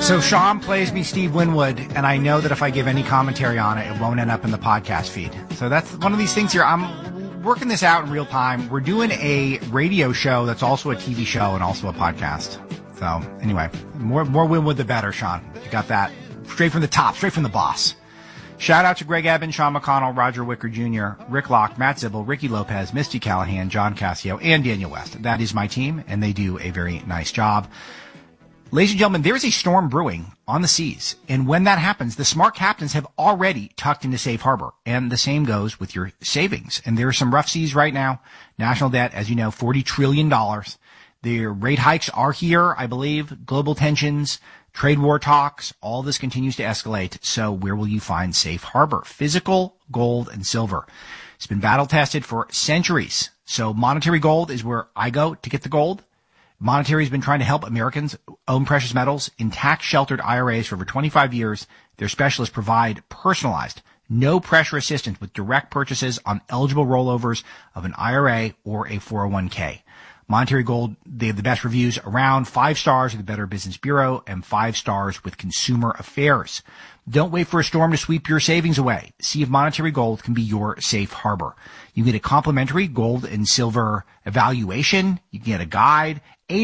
So Sean plays me Steve Winwood, and I know that if I give any commentary on it, it won't end up in the podcast feed. So that's one of these things here. I'm working this out in real time. We're doing a radio show that's also a TV show and also a podcast. So anyway, more Winwood the better, Sean. You got that straight from the top, straight from the boss. Shout out to Greg Evans, Sean McConnell, Roger Wicker Jr., Rick Locke, Matt Zibel, Ricky Lopez, Misty Callahan, John Cassio, and Daniel West. That is my team, and they do a very nice job. Ladies and gentlemen, there is a storm brewing on the seas, and when that happens, the smart captains have already tucked into safe harbor, and the same goes with your savings. And there are some rough seas right now. National debt, as you know, $40 trillion. The rate hikes are here, I believe. Global tensions, trade war talks, all this continues to escalate. So where will you find safe harbor? Physical gold and silver. It's been battle tested for centuries. So monetary gold is where I go to get the gold. Monetary has been trying to help Americans own precious metals in tax-sheltered IRAs for over 25 years. Their specialists provide personalized, no-pressure assistance with direct purchases on eligible rollovers of an IRA or a 401k. Monetary Gold, they have the best reviews around, 5 stars with the Better Business Bureau and 5 stars with Consumer Affairs. Don't wait for a storm to sweep your savings away. See if Monetary Gold can be your safe harbor. You get a complimentary gold and silver evaluation. You can get a guide.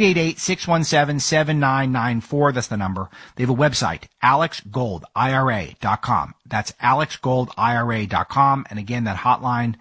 888-617-7994. That's the number. They have a website, alexgoldira.com. That's alexgoldira.com. And again, that hotline,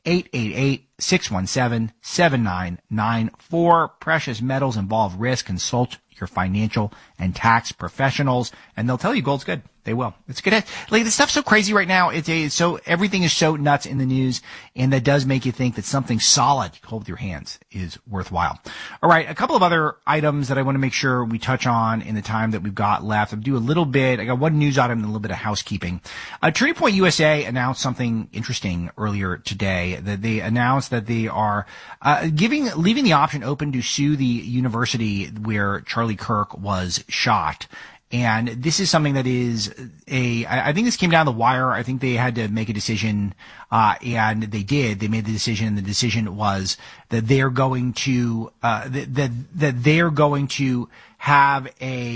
888-617-7994. Precious metals involve risk. Consult your financial and tax professionals, and they'll tell you gold's good. They will. It's good. Like, this stuff's so crazy right now. So everything is so nuts in the news, and that does make you think that something solid you can hold with your hands is worthwhile. All right. A couple of other items that I want to make sure we touch on in the time that we've got left. I'll do a little bit. I got one news item and a little bit of housekeeping. Turning Point USA announced something interesting earlier today, that they announced that they are, leaving the option open to sue the university where Charlie Kirk was shot. And this is something that is I think this came down the wire. I think they had to make a decision, and they did. They made the decision, and the decision was that they're going to, that they're going to have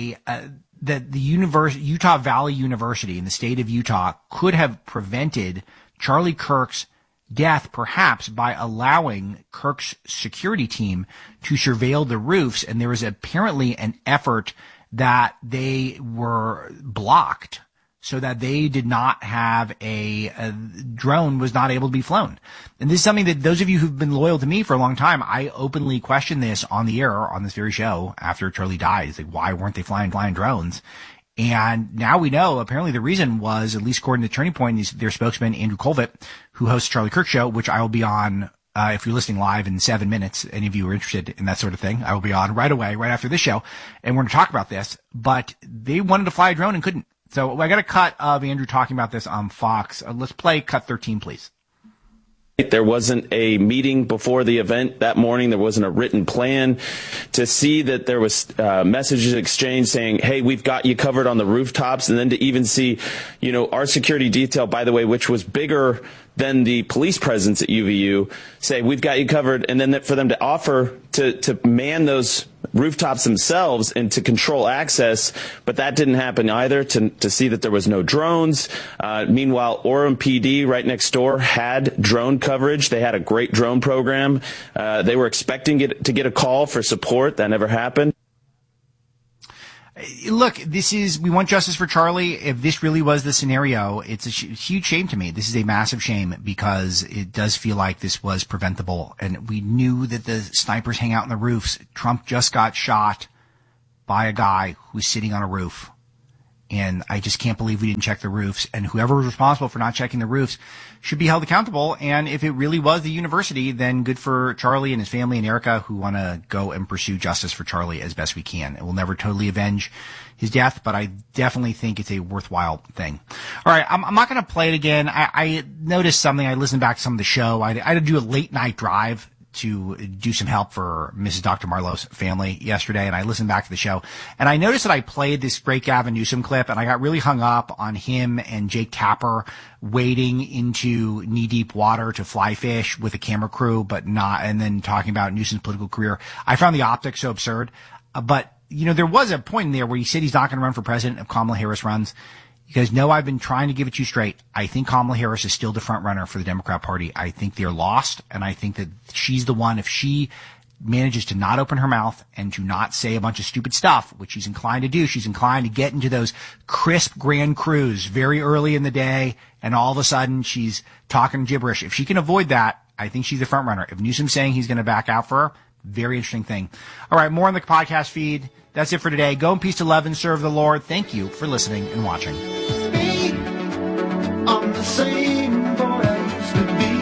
that the Utah Valley University in the state of Utah could have prevented Charlie Kirk's death, perhaps by allowing Kirk's security team to surveil the roofs. And there was apparently an effort that they were blocked so that they did not have a drone was not able to be flown. And this is something that those of you who've been loyal to me for a long time, I openly questioned this on the air on this very show after Charlie died. It's like, why weren't they flying drones? And now we know, apparently the reason was, at least according to Turning Point, their spokesman, Andrew Colvett, who hosts Charlie Kirk Show, which I will be on, if you're listening live in 7 minutes, any of you are interested in that sort of thing, I will be on right away, right after this show. And we're going to talk about this, but they wanted to fly a drone and couldn't. So I got a cut of Andrew talking about this on Fox. Let's play cut 13, please. There wasn't a meeting before the event that morning. There wasn't a written plan. To see that there was messages exchanged saying, hey, we've got you covered on the rooftops. And then to even see, our security detail, by the way, which was bigger than the police presence at UVU, say, we've got you covered. And then for them to offer to man those rooftops themselves and to control access. But that didn't happen either, to see that there was no drones. Meanwhile, Orem PD right next door had drone coverage. They had a great drone program. They were expecting to get a call for support. That never happened. Look, we want justice for Charlie. If this really was the scenario, it's a huge shame to me. This is a massive shame because it does feel like this was preventable. And we knew that the snipers hang out on the roofs. Trump just got shot by a guy who's sitting on a roof. And I just can't believe we didn't check the roofs. And whoever was responsible for not checking the roofs should be held accountable. And if it really was the university, then good for Charlie and his family and Erica, who want to go and pursue justice for Charlie as best we can. It will never totally avenge his death, but I definitely think it's a worthwhile thing. All right, I'm not going to play it again. I noticed something. I listened back to some of the show. I had to do a late night drive to do some help for Mrs. Dr. Marlowe's family yesterday, and I listened back to the show, and I noticed that I played this great Gavin Newsom clip, and I got really hung up on him and Jake Tapper wading into knee-deep water to fly fish with a camera crew, and then talking about Newsom's political career. I found the optics so absurd, but there was a point in there where he said he's not going to run for president if Kamala Harris runs. You guys know I've been trying to give it to you straight. I think Kamala Harris is still the front runner for the Democrat Party. I think they're lost, and I think that she's the one, if she manages to not open her mouth and to not say a bunch of stupid stuff, which she's inclined to do. She's inclined to get into those crisp Grand Crus very early in the day, and all of a sudden she's talking gibberish. If she can avoid that, I think she's the front runner. If Newsom's saying he's going to back out for her, very interesting thing. All right, more on the podcast feed. That's it for today. Go in peace to love and serve the Lord. Thank you for listening and watching. I'm the same boy I used to be.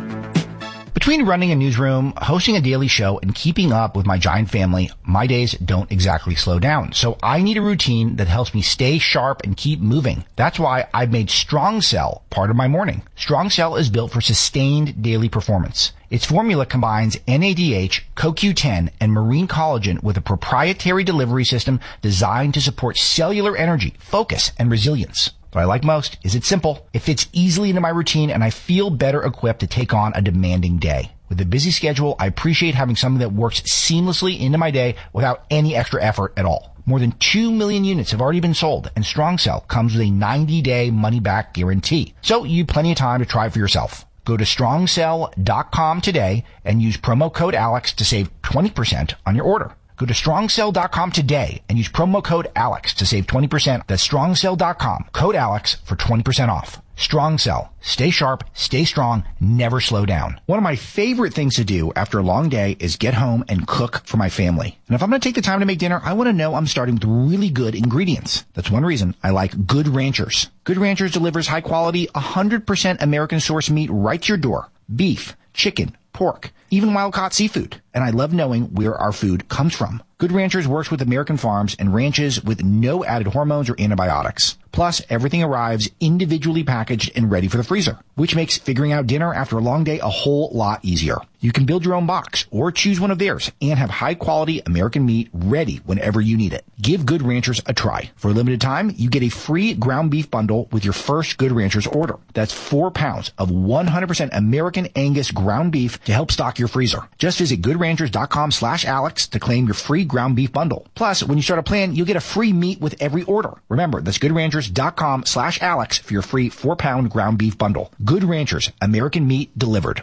Between running a newsroom, hosting a daily show, and keeping up with my giant family, my days don't exactly slow down. So I need a routine that helps me stay sharp and keep moving. That's why I've made Strong Cell part of my morning. Strong Cell is built for sustained daily performance. Its formula combines NADH, CoQ10, and marine collagen with a proprietary delivery system designed to support cellular energy, focus, and resilience. What I like most is it's simple. It fits easily into my routine, and I feel better equipped to take on a demanding day. With a busy schedule, I appreciate having something that works seamlessly into my day without any extra effort at all. More than 2 million units have already been sold, and Strong Cell comes with a 90-day money-back guarantee. So you have plenty of time to try it for yourself. Go to strongcell.com today and use promo code ALEX to save 20% on your order. Go to strongcell.com today and use promo code ALEX to save 20%. That's strongcell.com, code ALEX for 20% off. Strong Cell. Stay sharp, stay strong, never slow down. One of my favorite things to do after a long day is get home and cook for my family. And if I'm going to take the time to make dinner, I want to know I'm starting with really good ingredients. That's one reason I like Good Ranchers. Good Ranchers delivers high quality, 100% American source meat right to your door. Beef, chicken, pork, even wild-caught seafood. And I love knowing where our food comes from. Good Ranchers works with American farms and ranches with no added hormones or antibiotics. Plus, everything arrives individually packaged and ready for the freezer, which makes figuring out dinner after a long day a whole lot easier. You can build your own box or choose one of theirs and have high-quality American meat ready whenever you need it. Give Good Ranchers a try. For a limited time, you get a free ground beef bundle with your first Good Ranchers order. That's 4 pounds of 100% American Angus ground beef to help stock your freezer. Just visit goodranchers.com/Alex to claim your free ground beef bundle. Plus, when you start a plan, you'll get a free meat with every order. Remember, that's goodranchers.com/Alex for your free 4-pound ground beef bundle. Good Ranchers, American meat delivered.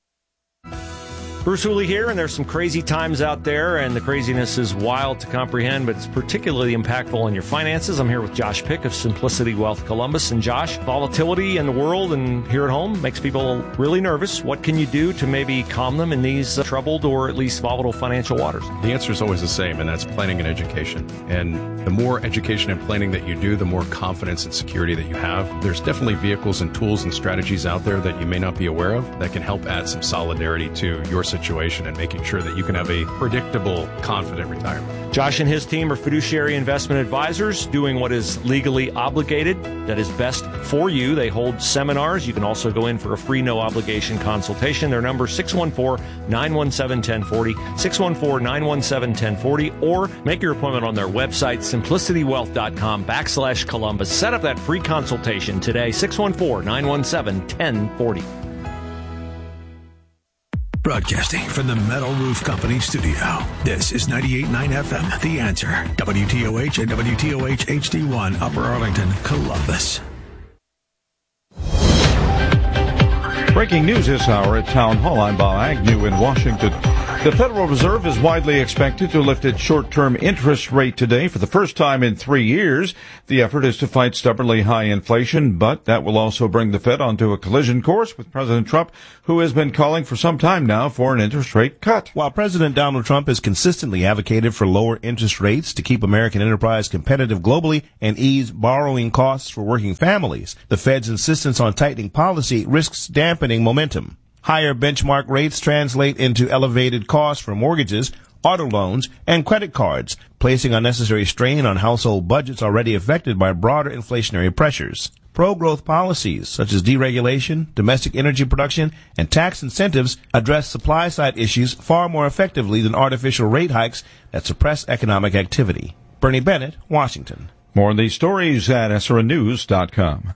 Bruce Hooley here, and there's some crazy times out there, and the craziness is wild to comprehend, but it's particularly impactful on your finances. I'm here with Josh Pick of Simplicity Wealth Columbus. And Josh, volatility in the world and here at home makes people really nervous. What can you do to maybe calm them in these troubled or at least volatile financial waters? The answer is always the same, and that's planning and education. And the more education and planning that you do, the more confidence and security that you have. There's definitely vehicles and tools and strategies out there that you may not be aware of that can help add some solidarity to your situation and making sure that you can have a predictable, confident retirement. Josh and his team are fiduciary investment advisors doing what is legally obligated, that is best for you. They hold seminars. You can also go in for a free, no-obligation consultation. Their number is 614-917-1040, 614-917-1040, or make your appointment on their website, simplicitywealth.com/Columbus. Set up that free consultation today, 614-917-1040. Broadcasting from the Metal Roof Company studio. This is 98.9 FM, The Answer. WTOH and WTOH HD1, Upper Arlington, Columbus. Breaking news this hour at Town Hall. I'm Bob Agnew in Washington. The Federal Reserve is widely expected to lift its short-term interest rate today for the first time in 3 years. The effort is to fight stubbornly high inflation, but that will also bring the Fed onto a collision course with President Trump, who has been calling for some time now for an interest rate cut. While President Donald Trump has consistently advocated for lower interest rates to keep American enterprise competitive globally and ease borrowing costs for working families, the Fed's insistence on tightening policy risks dampening momentum. Higher benchmark rates translate into elevated costs for mortgages, auto loans, and credit cards, placing unnecessary strain on household budgets already affected by broader inflationary pressures. Pro-growth policies, such as deregulation, domestic energy production, and tax incentives, address supply-side issues far more effectively than artificial rate hikes that suppress economic activity. Bernie Bennett, Washington. More on these stories at SRNews.com.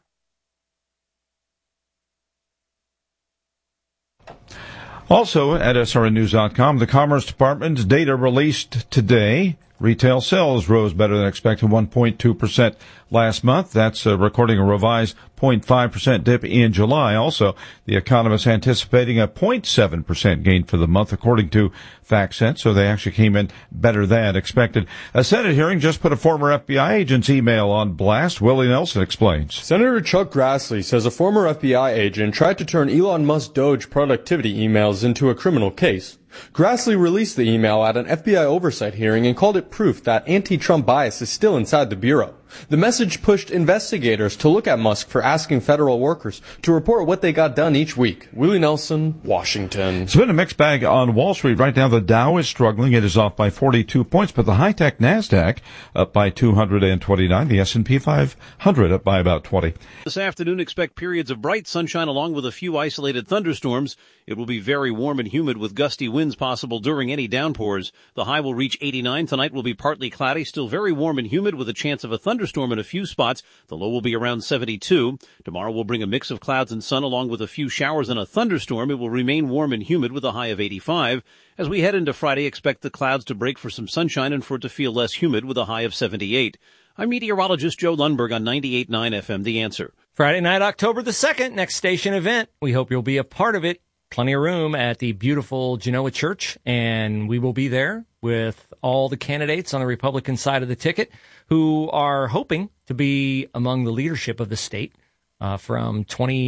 Also at SRNews.com, the Commerce Department's data released today Retail sales rose better than expected, 1.2% last month. That's recording a revised 0.5% dip in July. Also, the economists anticipating a 0.7% gain for the month, according to FactSet. So they actually came in better than expected. A Senate hearing just put a former FBI agent's email on blast. Willie Nelson explains. Senator Chuck Grassley says a former FBI agent tried to turn Elon Musk Doge productivity emails into a criminal case. Grassley released the email at an FBI oversight hearing and called it proof that anti-Trump bias is still inside the Bureau. The message pushed investigators to look at Musk for asking federal workers to report what they got done each week. Willie Nelson, Washington. It's been a mixed bag on Wall Street. Right now, the Dow is struggling. It is off by 42 points, but the high-tech NASDAQ up by 229. The S&P 500 up by about 20. This afternoon, expect periods of bright sunshine along with a few isolated thunderstorms. It will be very warm and humid with gusty winds possible during any downpours. The high will reach 89. Tonight will be partly cloudy, still very warm and humid with a chance of a thunderstorm in a few spots. The low will be around 72. Tomorrow will bring a mix of clouds and sun along with a few showers and a thunderstorm. It will remain warm and humid with a high of 85. As we head into Friday, expect the clouds to break for some sunshine and for it to feel less humid with a high of 78. I'm meteorologist Joe Lundberg on 98.9 FM, The Answer. Friday night, October the 2nd, next station event. We hope you'll be a part of it. Plenty of room at the beautiful Genoa Church, and we will be there with all the candidates on the Republican side of the ticket who are hoping to be among the leadership of the state from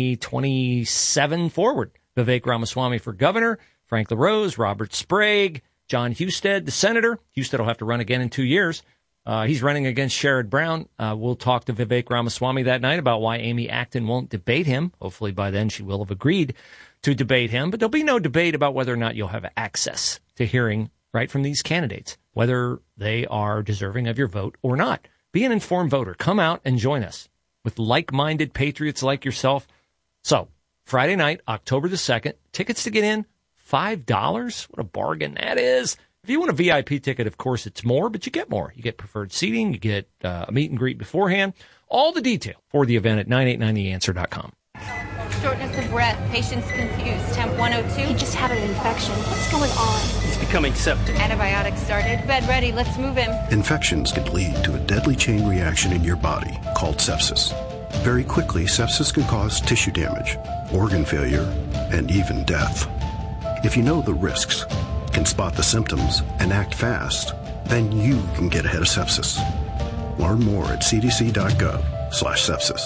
2027 forward. Vivek Ramaswamy for governor, Frank LaRose, Robert Sprague, John Husted, the senator. Husted will have to run again in 2 years. He's running against Sherrod Brown. We'll talk to Vivek Ramaswamy that night about why Amy Acton won't debate him. Hopefully by then she will have agreed to debate him, but there'll be no debate about whether or not you'll have access to hearing right from these candidates, whether they are deserving of your vote or not. Be an informed voter. Come out and join us with like-minded patriots like yourself. So, Friday night, October the 2nd, tickets to get in, $5. What a bargain that is. If you want a VIP ticket, of course, it's more, but you get more. You get preferred seating, you get a meet and greet beforehand. All the detail for the event at 989theanswer.com. Shortness of breath, patients confused, temp 102. He just had an infection. What's going on? He's becoming septic. Antibiotics started. Bed ready, let's move him. Infections can lead to a deadly chain reaction in your body called sepsis. Very quickly, sepsis can cause tissue damage, organ failure, and even death. If you know the risks, can spot the symptoms, and act fast, then you can get ahead of sepsis. Learn more at cdc.gov/sepsis.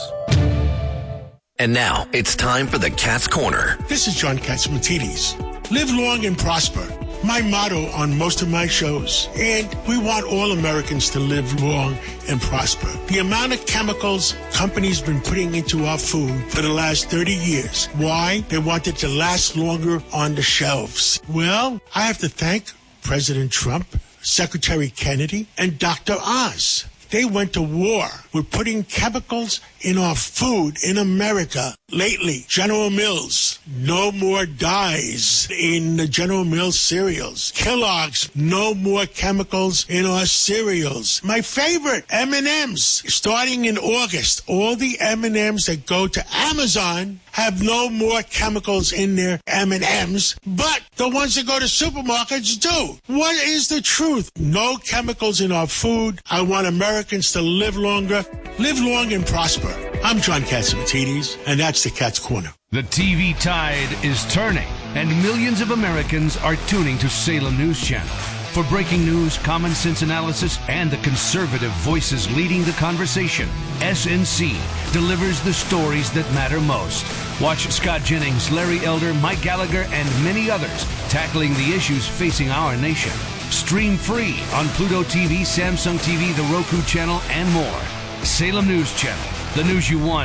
And now, it's time for the Cat's Corner. This is John Catsimatidis. Live long and prosper. My motto on most of my shows. And we want all Americans to live long and prosper. The amount of chemicals companies been putting into our food for the last 30 years. Why? They want it to last longer on the shelves. Well, I have to thank President Trump, Secretary Kennedy, and Dr. Oz. They went to war with putting chemicals in our food in America. Lately, General Mills, no more dyes in the General Mills cereals. Kellogg's, no more chemicals in our cereals. My favorite, M&M's. Starting in August, all the M&M's that go to Amazon have no more chemicals in their M&M's, but the ones that go to supermarkets do. What is the truth? No chemicals in our food. I want Americans to live longer, live long and prosper. I'm John Catsimatidis, and that's the Cat's Corner. The TV tide is turning, and millions of Americans are tuning to Salem News Channel. For breaking news, common sense analysis, and the conservative voices leading the conversation, SNC delivers the stories that matter most. Watch Scott Jennings, Larry Elder, Mike Gallagher, and many others tackling the issues facing our nation. Stream free on Pluto TV, Samsung TV, the Roku channel, and more. Salem News Channel, the news you want